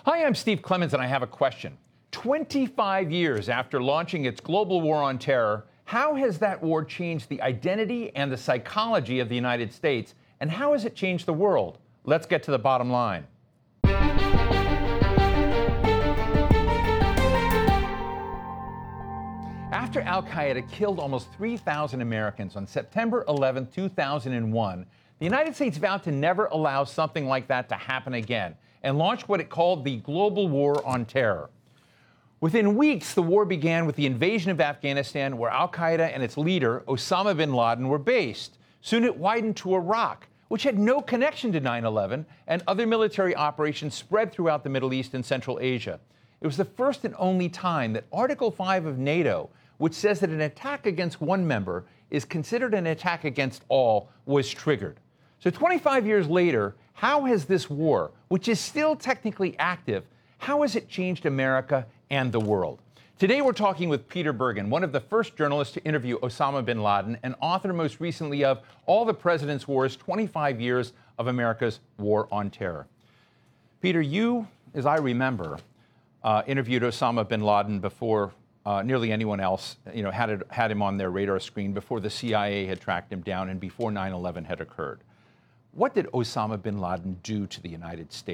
Hi, I'm Steve Clemons, and I have a question. 25 years after launching its global war on terror, how has that war changed the identity and the psychology of the United States, and how has it changed the world? Let's get to the bottom line. After al-Qaeda killed almost 3,000 Americans on September 11, 2001, the United States vowed to never allow something like that to happen again and launched what it called the Global War on Terror. Within weeks, the war began with the invasion of Afghanistan, where al-Qaeda and its leader, Osama bin Laden, were based. Soon it widened to Iraq, which had no connection to 9/11, and other military operations spread throughout the Middle East and Central Asia. It was the first and only time that Article 5 of NATO, which says that an attack against one member is considered an attack against all, was triggered. So 25 years later, how has this war, which is still technically active, how has it changed America and the world? Today we're talking with Peter Bergen, one of the first journalists to interview Osama bin Laden and author most recently of All the President's Wars, 25 Years of America's War on Terror. Peter, you, as I remember, interviewed Osama bin Laden before nearly anyone else, had him on their radar screen, before the CIA had tracked him down and before 9/11 had occurred. What did Osama bin Laden do to the United States?